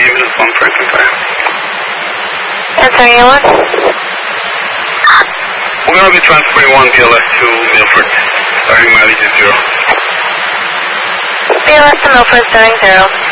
ambulance 1 Franklin Fire. Answer anyone? We're going to be transferring 1 BLS to Milford, starting mileage is 0. BLS to Milford, starting 0.